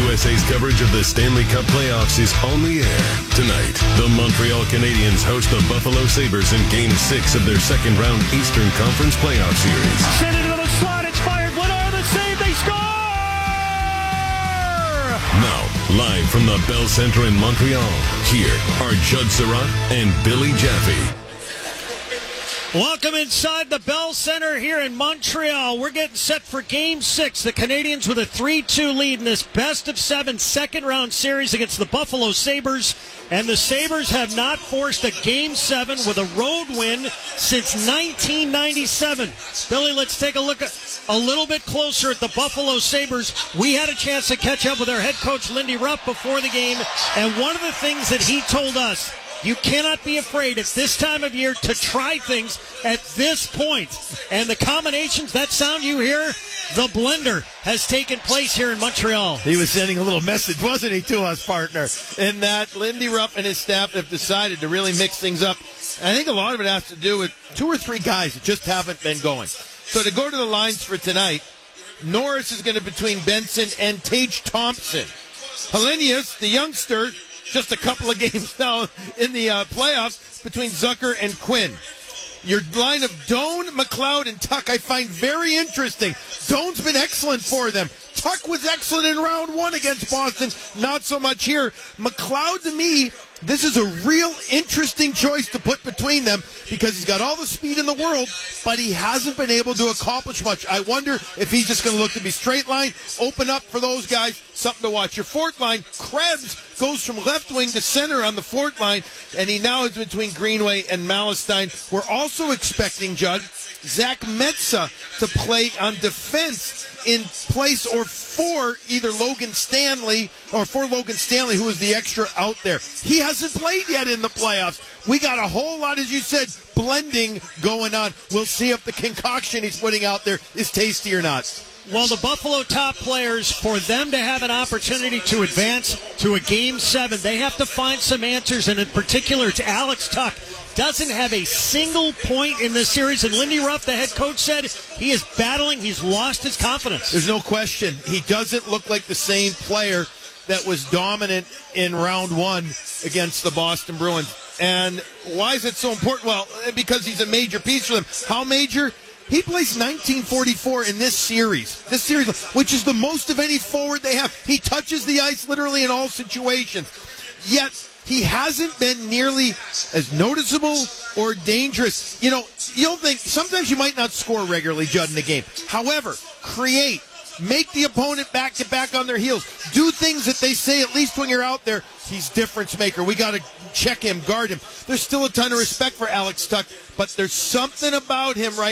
USA's coverage of the Stanley Cup playoffs is on the air. Tonight, the Montreal Canadiens host the Buffalo Sabres in Game 6 of their second-round Eastern Conference playoff series. Send it into the slot. It's fired. Bledar, the save. They score! Now, live from the Bell Center in Montreal, here are Judd Surratt and Billy Jaffe. Welcome inside the Bell Center here in Montreal. We're getting set for Game 6. The Canadiens with a 3-2 lead in this best-of-7 second-round series against the Buffalo Sabres. And the Sabres have not forced a Game 7 with a road win since 1997. Billy, let's take a look a little bit closer at the Buffalo Sabres. We had a chance to catch up with our head coach, Lindy Ruff, before the game. And one of the things that he told us, you cannot be afraid at this time of year to try things at this point. And the combinations, that sound you hear, the blender has taken place here in Montreal. He was sending a little message, wasn't he, to us, partner? In that Lindy Ruff and his staff have decided to really mix things up. I think a lot of it has to do with 2 or 3 guys that just haven't been going. So to go to the lines for tonight, Norris is going to be between Benson and Tage Thompson. Helenius, the youngster, just a couple of games now in the playoffs between Zucker and Quinn. Your line of Doan, McLeod, and Tuch I find very interesting. Doan's been excellent for them. Tuch was excellent in round 1 against Boston. Not so much here. McLeod, to me, this is a real interesting choice to put between them because he's got all the speed in the world, but he hasn't been able to accomplish much. I wonder if he's just going to look to be straight line, open up for those guys, something to watch. Your fourth line, Krebs, goes from left wing to center on the fourth line, and he now is between Greenway and Malestein. We're also expecting, Judd, Zach Metsa to play on defense in place or for either Logan Stanley, or for Logan Stanley, who is the extra out there. He hasn't played yet in the playoffs. We got a whole lot, as you said, blending going on. We'll see if the concoction he's putting out there is tasty or not. Well, the Buffalo top players, for them to have an opportunity to advance to a Game 7, they have to find some answers, and in particular, it's Alex Tuch. Doesn't have a single point in this series, and Lindy Ruff, the head coach, said he is battling. He's lost his confidence. There's no question. He doesn't look like the same player that was dominant in round 1 against the Boston Bruins. And why is it so important? Well, because he's a major piece for them. How major? He plays 1944 in this series, which is the most of any forward they have. He touches the ice literally in all situations. Yet, he hasn't been nearly as noticeable or dangerous. You know, you'll think sometimes you might not score regularly, Judd, in the game. However, create, make the opponent back-to-back on their heels. Do things that they say, at least when you're out there, he's difference maker. We got to check him, guard him. There's still a ton of respect for Alex Tuch, but there's something about him right